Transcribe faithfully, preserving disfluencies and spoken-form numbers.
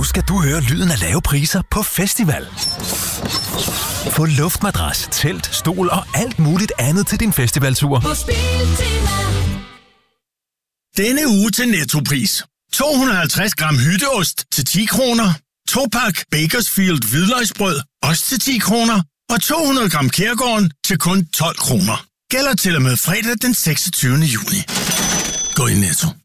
nu skal du høre lyden af lave priser på festival. Få luftmadras, telt, stol og alt muligt andet til din festivaltur. På Biltema. Denne uge til Nettopris. to hundrede og halvtreds gram hytteost til ti kroner. to pak Bakersfield hvidløgsbrød, også til ti kroner. Og to hundrede gram Kærgården til kun tolv kroner. Gælder til og med fredag den seksogtyvende juni. Gå i Netto.